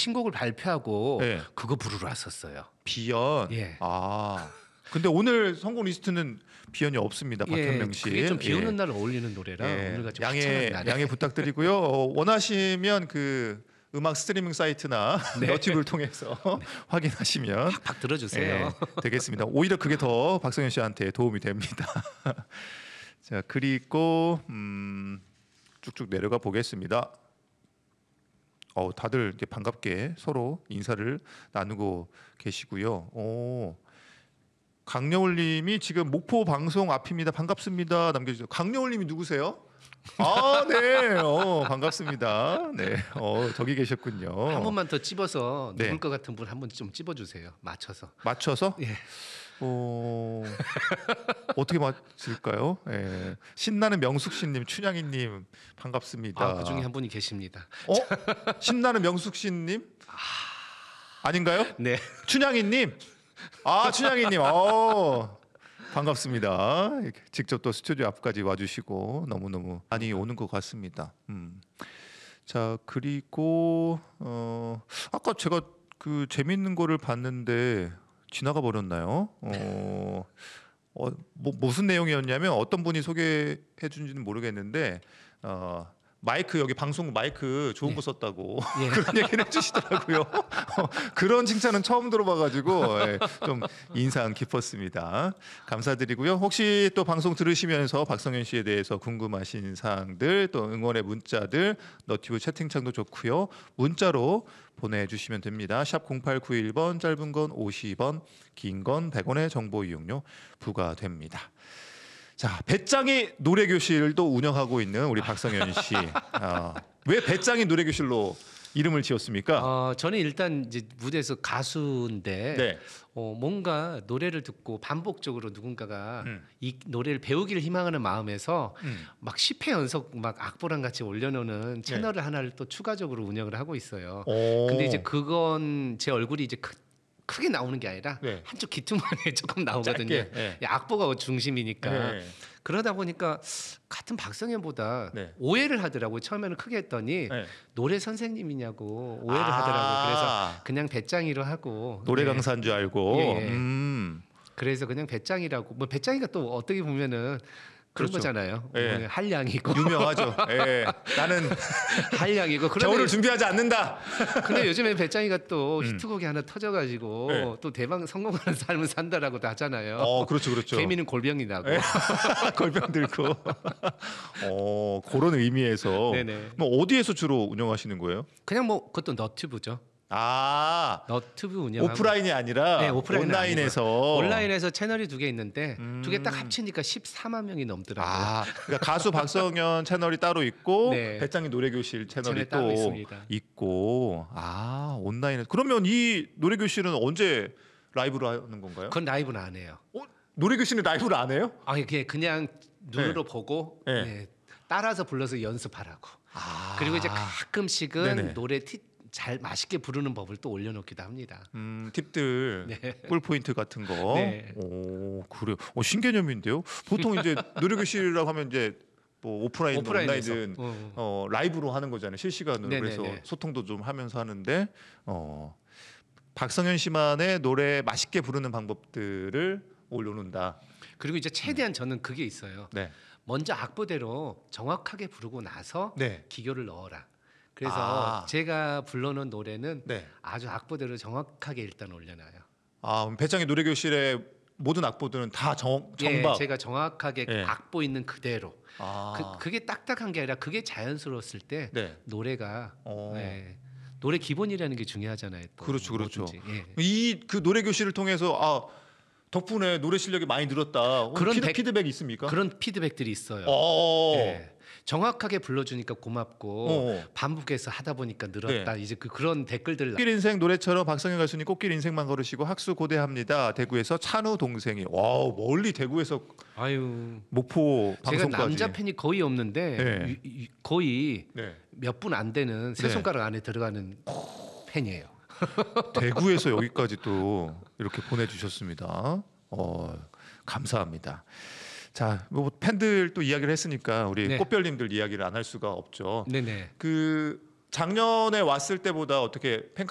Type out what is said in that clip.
신곡을 발표하고 네. 그거 부르러 왔었어요. 비연. 예. 아. 근데 오늘 선곡 리스트는 비연이 없습니다. 박현명 씨. 그게 좀 비 오는 날 어울리는 노래라 오늘같이 화창한 날에. 양해 부탁드리고요. 원하시면 그 음악 스트리밍 사이트나 너튜브를 통해서 확인하시면 팍팍 들어주세요. 되겠습니다. 오히려 그게 더 박성현 씨한테 도움이 됩니다. 자, 그리고 쭉쭉 내려가 보겠습니다. 다들 이렇게 반갑게 서로 인사를 나누고 계시고요. 강여울님이 지금 목포 방송 앞입니다. 반갑습니다. 남겨주세요. 강여울님이 누구세요? 아, 네. 반갑습니다. 네. 저기 계셨군요. 한 번만 더 찝어서 네. 누굴 것 같은 분 한 번 좀 찝어주세요. 맞춰서. 맞춰서? 예. 어떻게 맞을까요? 예. 신나는 명숙씨님, 춘향이님 반갑습니다. 그 중에 한 분이 계십니다. 신나는 명숙씨님? 아닌가요? 네. 춘향이님? 춘향이님. 반갑습니다. 직접 또 스튜디오 앞까지 와주시고 너무너무 많이 오는 것 같습니다. 자, 그리고 아까 제가 그 재밌는 거를 봤는데 지나가 버렸나요? 무슨 내용이었냐면 어떤 분이 소개해 준지는 모르겠는데 마이크 여기 방송 마이크 좋은 거 썼다고 그런 얘기를 해주시더라고요. 그런 칭찬은 처음 들어봐가지고 좀 인상 깊었습니다. 감사드리고요. 혹시 또 방송 들으시면서 박성현 씨에 대해서 궁금하신 사항들 또 응원의 문자들 너튜브 채팅창도 좋고요. 문자로 보내주시면 됩니다. 샵 0891번 짧은 건 50원 긴 건 100원의 정보 이용료 부과됩니다. 자, 배짱이 노래교실도 운영하고 있는 우리 박성현 씨. 왜 배짱이 노래교실로 이름을 지었습니까? 저는 일단 이제 무대에서 가수인데 네. 뭔가 노래를 듣고 반복적으로 누군가가 이 노래를 배우기를 희망하는 마음에서 막 10회 연속 막 악보랑 같이 올려놓는 채널을 하나를 또 추가적으로 운영을 하고 있어요. 근데 이제 그건 제 얼굴이 이제 크게 나오는 게 아니라 한쪽 귀퉁만에 조금 나오거든요. 짧게, 악보가 중심이니까. 네. 그러다 보니까 같은 박성현보다 오해를 하더라고요. 처음에는 크게 했더니 노래 선생님이냐고 오해를 하더라고요. 그래서 그냥 배짱이로 하고 노래 강사인 줄 알고. 그래서 그냥 배짱이라고. 뭐 배짱이가 또 어떻게 보면은 그런 거잖아요. 한량이고 유명하죠. 나는 한량이고 겨울을 준비하지 않는다. 근데 요즘에 배짱이가 또 히트곡이 하나 터져가지고 또 대박 성공하는 삶을 산다라고도 하잖아요. 그렇죠. 개미는 골병이 나고 골병 들고. 그런 의미에서 뭐 어디에서 주로 운영하시는 거예요? 그냥 뭐 그것도 너튜브죠. 너튜브 운영하고 오프라인이 아니라 온라인에서 채널이 2개 있는데 2개 딱 합치니까 14만 명이 넘더라고요. 그러니까 가수 박성현 채널이 따로 있고 배짱이 노래교실 채널이 또 있습니다. 있고 온라인에 그러면 이 노래교실은 언제 라이브로 하는 건가요? 그건 라이브는 안 해요. 노래교실은 라이브를 안 해요? 그냥 눈으로 보고 따라서 불러서 연습하라고. 그리고 이제 가끔씩은 노래 잘 맛있게 부르는 법을 또 올려놓기도 합니다. 팁들, 꿀 포인트 같은 거. 그래요. 신개념인데요. 보통 이제 노래교실이라고 하면 이제 뭐 오프라인이든 온라인이든 라이브로 하는 거잖아요. 실시간으로. 그래서 소통도 좀 하면서 하는데 박성현 씨만의 노래 맛있게 부르는 방법들을 올려놓는다. 그리고 이제 최대한 저는 그게 있어요. 먼저 악보대로 정확하게 부르고 나서 기교를 넣어라. 그래서 제가 불러놓은 노래는 아주 악보대로 정확하게 일단 올려놔요. 배짱이 노래교실의 모든 악보들은 다 정박. 제가 정확하게 악보 있는 그대로. 그게 딱딱한 게 아니라 그게 자연스러웠을 때 노래가 노래 기본이라는 게 중요하잖아요. 또. 그렇죠. 이 그 노래교실을 통해서 덕분에 노래 실력이 많이 늘었다. 그런 피드백이 있습니까? 그런 피드백들이 있어요. 정확하게 불러주니까 고맙고 반복해서 하다 보니까 늘었다. 이제 그런 댓글들. 꽃길 인생 노래처럼 박성현 가수님 꽃길 인생만 걸으시고 학수 고대합니다. 대구에서 찬우 동생이. 멀리 대구에서 목포 방송까지. 제가 남자 팬이 거의 없는데 거의 몇 분 안 되는 세 손가락 안에 들어가는 팬이에요. 대구에서 여기까지 또 이렇게 보내주셨습니다. 감사합니다. 자, 뭐 팬들 또 이야기를 했으니까 우리 꽃별님들 이야기를 안 할 수가 없죠. 그 작년에 왔을 때보다 어떻게 팬